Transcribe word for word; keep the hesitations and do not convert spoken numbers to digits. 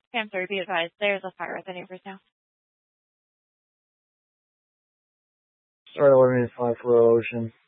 Pam three, be advised, there's a fire at the neighbor's house. Sorry, eleven eighty-five for Ocean.